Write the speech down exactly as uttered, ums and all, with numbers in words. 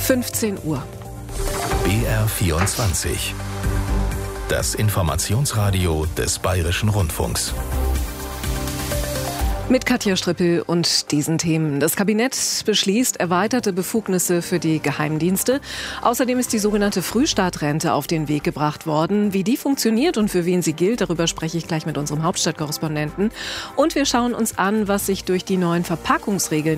fünfzehn Uhr. B R vierundzwanzig. Das Informationsradio des Bayerischen Rundfunks. Mit Katja Strippel und diesen Themen. Das Kabinett beschließt erweiterte Befugnisse für die Geheimdienste. Außerdem ist die sogenannte Frühstartrente auf den Weg gebracht worden. Wie die funktioniert und für wen sie gilt, darüber spreche ich gleich mit unserem Hauptstadtkorrespondenten. Und wir schauen uns an, was sich durch die neuen Verpackungsregeln